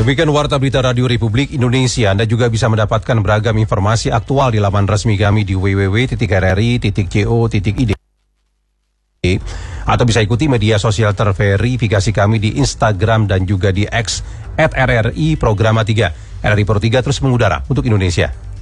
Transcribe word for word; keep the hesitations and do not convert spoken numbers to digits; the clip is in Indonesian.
Demikian Warta Berita Radio Republik Indonesia. Anda juga bisa mendapatkan beragam informasi aktual di laman resmi kami di w w w titik r r i titik co titik i d atau bisa ikuti media sosial terverifikasi kami di Instagram dan juga di X at R R I Programa tiga. R R I Pro tiga terus mengudara untuk Indonesia.